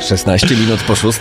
16 minut po 6.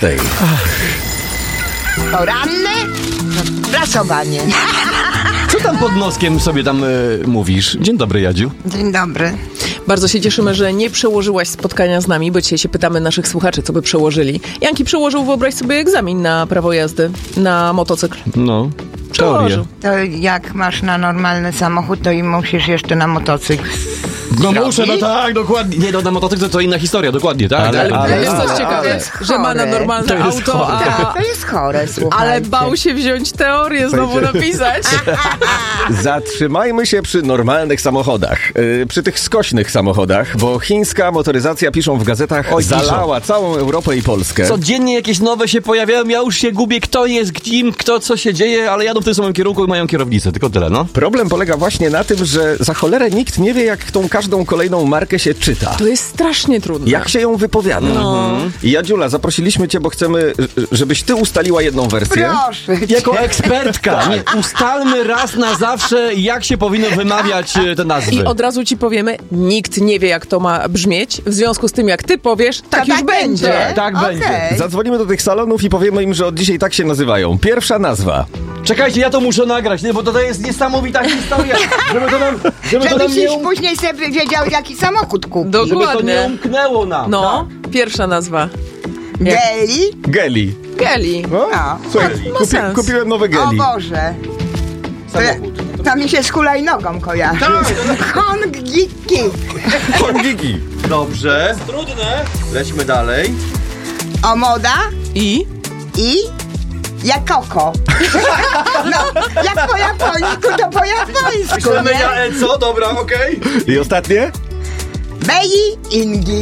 Poranne prasowanie. Co tam pod noskiem sobie tam mówisz? Dzień dobry, Jadziu. Dzień dobry. Bardzo się cieszymy, że nie przełożyłaś spotkania z nami, bo dzisiaj się pytamy naszych słuchaczy, co by przełożyli. Janki przełożył, wyobraź sobie, egzamin na prawo jazdy na motocykl. No, Przełożył. To jak masz na normalny samochód, to i musisz jeszcze na motocykl. No muszę, no tak, dokładnie. Nie, no na motocykl to inna historia, dokładnie, tak. Ale jest coś ciekawe, że ma na normalne auto, To jest chore, słuchajcie. ale bał się wziąć teorię, znowu napisać. Zatrzymajmy się przy normalnych samochodach, przy tych skośnych samochodach, bo chińska motoryzacja, piszą w gazetach, zalała całą Europę i Polskę. Codziennie jakieś nowe się pojawiają, ja już się gubię, kto jest kim, kto co się dzieje, ale jadą w tym samym kierunku i mają kierownicę, tylko tyle, no. Problem polega właśnie na tym, że za cholerę nikt nie wie, jak tą każdą kolejną markę się czyta. To jest strasznie trudne. Jak się ją wypowiada. I Jadziula, zaprosiliśmy cię, bo chcemy, żebyś ty ustaliła jedną wersję. Proszę. Jako ekspertka, nie, ustalmy raz na zawsze, jak się powinno wymawiać te nazwy. I od razu ci powiemy, nikt nie wie, jak to ma brzmieć, w związku z tym, jak ty powiesz, tak już będzie. Tak będzie. Zadzwonimy do tych salonów i powiemy im, że od dzisiaj tak się nazywają. Pierwsza nazwa. Czekajcie, ja to muszę nagrać, nie, bo to jest niesamowita historia, żeby to nam Żebyś nie już później sobie wiedział, jaki samochód kupić. żeby to nie Dokładnie. umknęło nam. No, pierwsza nazwa. Geli? Geli. Geli. No? No. Słuchaj, ma sens. kupiłem nowe O Geli. Boże. To mi się z hulajnogą kojarzy. Hongiki. Hongiki. Dobrze. Trudne. Lećmy dalej. O moda I? jak koko. No, jak po japońsku, to po japońsku, nie? Co? Dobra, okej. I ostatnie? Bei Ingi.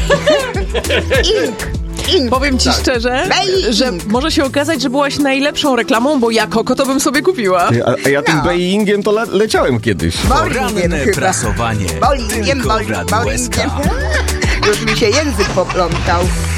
Ing. Powiem ci szczerze, Bei że Ing. może się okazać, że byłaś najlepszą reklamą, bo ja koko to bym sobie kupiła. A ja tym Beingiem to leciałem kiedyś. Bolingiem chyba. prasowanie. Bolingiem. Tylko w Radiu SK. Już mi się język poplątał.